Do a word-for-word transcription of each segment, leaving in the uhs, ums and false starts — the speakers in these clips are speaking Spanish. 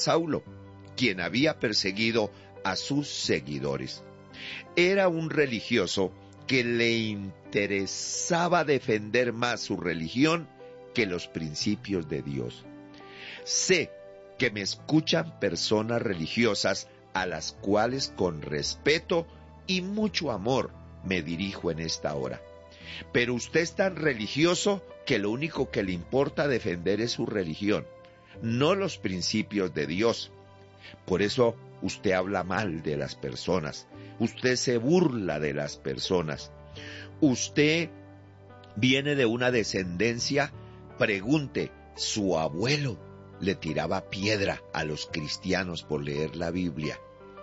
Saulo, quien había perseguido a sus seguidores. Era un religioso que le interesaba defender más su religión que los principios de Dios. Sé que me escuchan personas religiosas a las cuales con respeto y mucho amor me dirijo en esta hora. Pero usted es tan religioso que lo único que le importa defender es su religión, no los principios de Dios. Por eso usted habla mal de las personas, usted se burla de las personas. Usted viene de una descendencia, pregunte, su abuelo le tiraba piedra a los cristianos por leer la Biblia.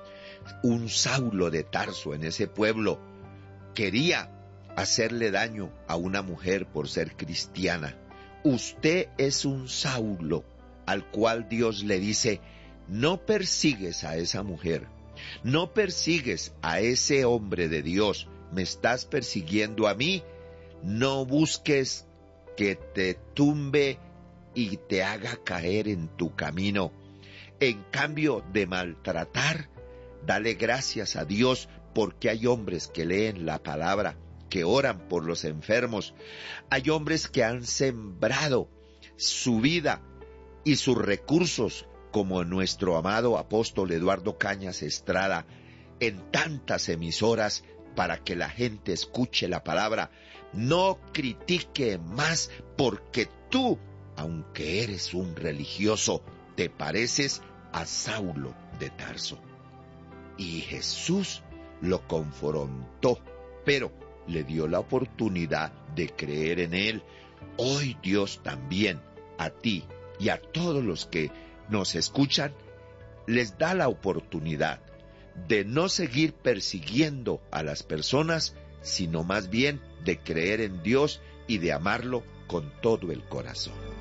Un Saulo de Tarso en ese pueblo quería hacerle daño a una mujer por ser cristiana. Usted es un Saulo al cual Dios le dice: no persigues a esa mujer, no persigues a ese hombre de Dios, me estás persiguiendo a mí. No busques que te tumbe y te haga caer en tu camino. En cambio de maltratar, dale gracias a Dios, porque hay hombres que leen la palabra, que oran por los enfermos. Hay hombres que han sembrado su vida y sus recursos, como nuestro amado apóstol Eduardo Cañas Estrada, en tantas emisoras para que la gente escuche la palabra. No critique más, porque tú, aunque eres un religioso, te pareces a Saulo de Tarso. Y Jesús lo confrontó, pero le dio la oportunidad de creer en él. Hoy Dios también, a ti y a todos los que nos escuchan, les da la oportunidad de no seguir persiguiendo a las personas, sino más bien de creer en Dios y de amarlo con todo el corazón.